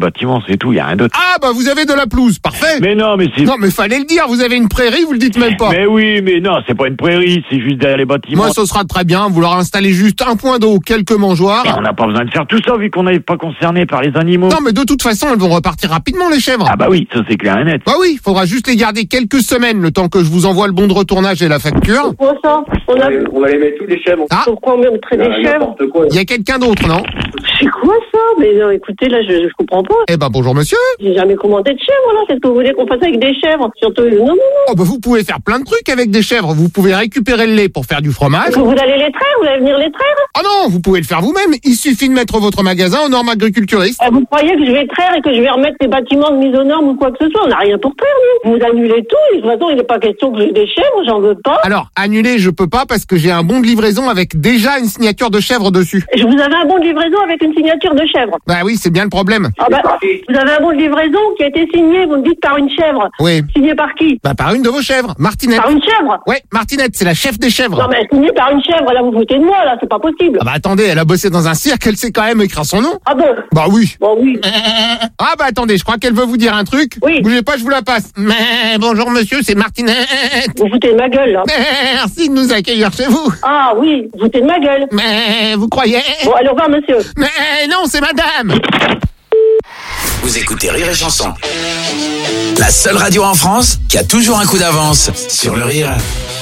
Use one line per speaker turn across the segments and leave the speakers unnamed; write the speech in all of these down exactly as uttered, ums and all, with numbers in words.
bâtiments, c'est tout, il y a rien d'autre.
Ah bah vous avez de la pelouse, parfait.
Mais non, mais c'est...
Non mais fallait le dire, vous avez une prairie, vous le dites même pas.
Mais oui, mais non, c'est pas une prairie, c'est juste derrière les bâtiments.
Moi ce sera très bien, vous leur installez juste un point d'eau, quelques mangeoires.
Mais on n'a pas besoin de faire tout ça vu qu'on n'est pas concerné par les animaux.
Non mais de toute façon elles vont repartir rapidement les chèvres.
Ah bah oui, ça c'est clair et net.
Bah oui, faudra juste les garder quelques semaines le temps que je vous envoie le bon de retournage et la facture.
Quoi ça? On a...
On va les mettre tous les chèvres.
Ah,
Pourquoi on mettrait des chèvres?
N'importe quoi.
il y a quelqu'un d'autre, non?
C'est quoi ça? Mais non, écoutez, là, je, je comprends pas.
Eh ben bonjour monsieur.
J'ai jamais commandé de chèvres, là. Qu'est-ce que vous voulez qu'on fasse avec des chèvres? Surtout, non, non, non.
Oh bah vous pouvez faire plein de trucs avec des chèvres. Vous pouvez récupérer le lait pour faire du fromage.
Est-ce que vous allez les traire? Vous allez venir les traire?
Oh non, vous pouvez le faire vous-même. Il suffit de mettre votre magasin aux normes agriculturistes.
Ah, vous croyez que je vais traire et que je vais remettre les bâtiments de mise aux normes ou quoi que ce soit? On n'a rien pour traire, nous. Vous annulez tout. Et de toute façon, il n'est pas question que j'ai des chèvres, j'en veux pas.
Alors, annuler, je peux pas parce que j'ai un bon de livraison avec déjà une signature de chèvre dessus.
Je vous avais un bon de livraison avec une signature de chèvre.
Bah oui, c'est bien le problème.
Ah bah, vous avez un bon de livraison qui a été signé, vous me dites, par une chèvre.
Oui.
Signé par qui?
Bah par une de vos chèvres, Martinette.
Par une chèvre?
Ouais, Martinette, c'est la chef des chèvres.
Non mais signé par une chèvre, là vous foutez de moi, là, c'est pas possible.
Ah bah attendez, elle a bossé dans un cirque, elle sait quand même écrire son nom.
Ah bon?
Bah oui.
Bon oui.
Ah bah attendez, je crois qu'elle veut vous dire un truc.
Oui.
Bougez pas, je vous la passe. Mais bonjour monsieur, c'est Martinette.
Vous foutez de ma gueule, là.
Merci de nous accueillir chez vous.
Ah oui, vous foutez de ma gueule.
Mais vous croyez?
Bon, allez, au revoir, monsieur.
Mais non, c'est madame.
Vous écoutez Rire et Chanson. La seule radio en France qui a toujours un coup d'avance sur le rire.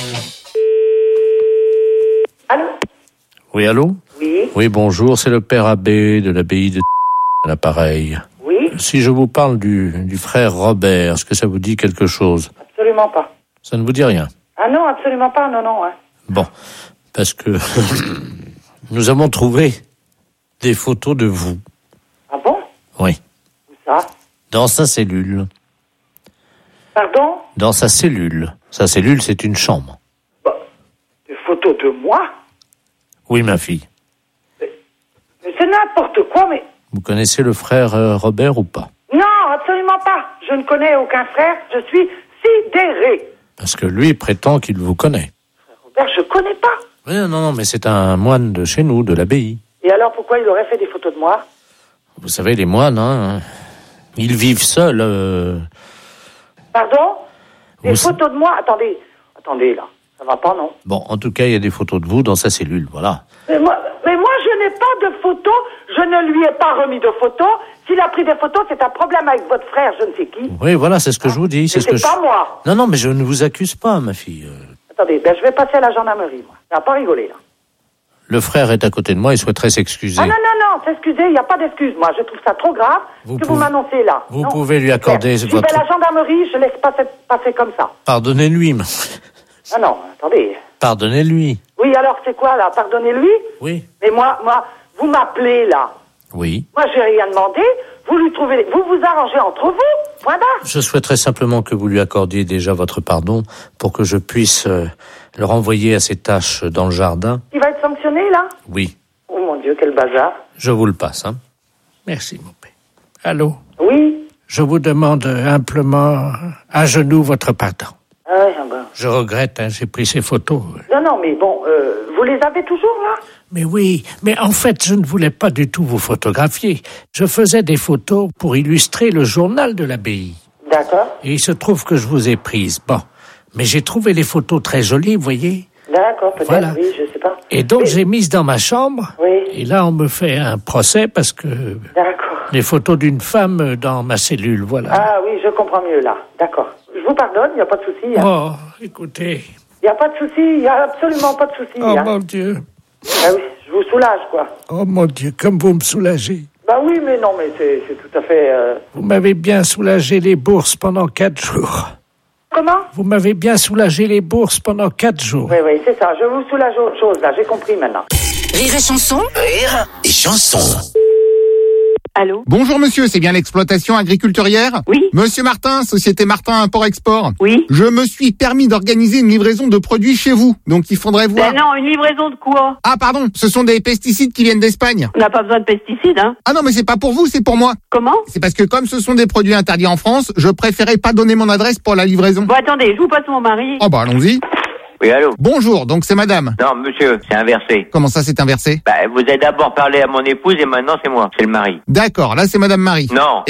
Allô?
Oui, allô?
Oui,
Oui, bonjour, c'est le père abbé de l'abbaye de à l'appareil.
oui,
Si je vous parle du, du frère Robert, est-ce que ça vous dit quelque chose?
absolument pas.
Ça ne vous dit rien?
Ah non, absolument pas, non, non. Hein.
Bon, parce que nous avons trouvé des photos de vous.
Ah bon?
Oui.
Où ça?
Dans sa cellule.
Pardon?
Dans sa cellule. Sa cellule, c'est une chambre.
Bah, des photos de moi?
Oui, ma fille.
Mais c'est n'importe quoi, mais...
Vous connaissez le frère euh, Robert ou pas?
Non, absolument pas. Je ne connais aucun frère, je suis sidéré.
Parce que lui prétend qu'il vous connaît.
Robert, je connais pas.
Oui, non, non, mais c'est un moine de chez nous, de l'abbaye.
Et alors, pourquoi il aurait fait des photos de moi?
Vous savez, les moines, hein, ils vivent seuls. Euh...
Pardon? Des
Vous-
photos de moi? Attendez, attendez, là. Ça va pas, non?
Bon, en tout cas, il y a des photos de vous dans sa cellule, voilà.
Mais moi, mais moi, je n'ai pas de photos. Je ne lui ai pas remis de photos. S'il a pris des photos, c'est un problème avec votre frère, je ne sais qui.
Oui, voilà, c'est ce que je vous dis.
Mais
C'est ce que
c'est
je...
pas moi.
Non, non, mais je ne vous accuse pas, ma fille. Euh,
Attendez, ben, je vais passer à la gendarmerie, moi. Ça va pas rigoler, là.
Le frère est à côté de moi, il souhaiterait s'excuser.
Ah non, non, non, s'excuser, il n'y a pas d'excuse, moi. Je trouve ça trop grave
Vous
que
pouvez-
vous m'annoncez là.
vous
Non.
pouvez lui accorder
Je
votre-
vais à la gendarmerie, je laisse pas passer, passer comme ça.
Pardonnez-lui, ma-
Ah non, attendez.
Pardonnez-lui.
Oui, alors c'est quoi, là? Pardonnez-lui?
Oui.
Mais moi, moi, vous m'appelez, là.
Oui.
Moi, j'ai rien demandé. Vous lui trouvez... Vous vous arrangez entre vous. Point barre.
Je souhaiterais simplement que vous lui accordiez déjà votre pardon pour que je puisse euh, le renvoyer à ses tâches dans le jardin.
Il va être sanctionné, là?
Oui.
Oh mon Dieu, quel bazar.
Je vous le passe, hein. Merci, mon père. Allô?
Oui?
Je vous demande humblement à genoux votre pardon.
Ah ouais, ah ben.
Je regrette, hein, j'ai pris ces photos.
Non, non, mais bon, euh, vous les avez toujours, là?
Mais oui, mais en fait, je ne voulais pas du tout vous photographier. Je faisais des photos pour illustrer le journal de l'abbaye.
D'accord.
Et il se trouve que je vous ai prise. Bon, mais j'ai trouvé les photos très jolies, vous voyez.
D'accord, peut-être,
Voilà.
oui, je sais pas.
Et donc,
Mais-
j'ai mise dans ma chambre.
Oui.
Et là, on me fait un procès parce que
D'accord.
les photos d'une femme dans ma cellule, voilà.
Ah oui, je comprends mieux, là. D'accord. Je vous pardonne, il n'y a pas de souci. Hein.
Oh, écoutez.
Il n'y a pas de souci, il n'y a absolument pas de souci.
Oh,
hein.
mon Dieu.
Ah oui, je vous soulage, quoi.
Oh, mon Dieu, comme vous me soulagez.
Bah oui, mais non, mais c'est c'est tout à fait... euh,
Vous m'avez bien soulagé les bourses pendant quatre jours.
Comment?
Vous m'avez bien soulagé les bourses pendant quatre jours.
Oui, oui, c'est ça. Je vous soulage autre chose, là. J'ai compris maintenant.
Rire et Chanson. Rire et Chanson.
Allô?
Bonjour monsieur, c'est bien l'exploitation agriculturière?
Oui.
Monsieur Martin, Société Martin Import-Export.
Oui.
Je me suis permis d'organiser une livraison de produits chez vous, donc il faudrait voir...
Ben non, une livraison de quoi?
Ah pardon, ce sont des pesticides qui viennent d'Espagne.
On n'a pas besoin de pesticides, hein?
Ah non mais c'est pas pour vous, c'est pour moi.
Comment?
C'est parce que comme ce sont des produits interdits en France, je préférais pas donner mon adresse pour la livraison.
Bon, attendez, je vous passe mon mari.
Oh bah allons-y.
Oui, allô?
Bonjour, donc c'est madame.
Non, monsieur, c'est inversé.
Comment ça c'est inversé?
Bah, vous avez d'abord parlé à mon épouse et maintenant c'est moi, c'est le mari.
D'accord, là c'est madame Marie.
Non.